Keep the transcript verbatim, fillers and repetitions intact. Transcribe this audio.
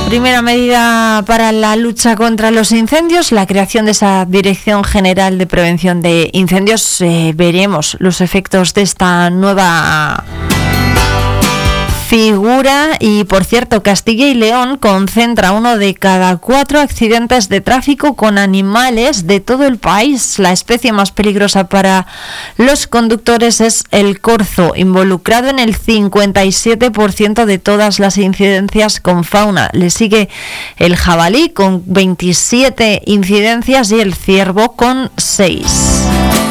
Primera medida para la lucha contra los incendios, la creación de esa Dirección General de Prevención de Incendios. Eh, veremos los efectos de esta nueva figura. Y por cierto, Castilla y León concentra uno de cada cuatro accidentes de tráfico con animales de todo el país. La especie más peligrosa para los conductores es el corzo, involucrado en el cincuenta y siete por ciento de todas las incidencias con fauna. Le sigue el jabalí con veintisiete incidencias y el ciervo con seis.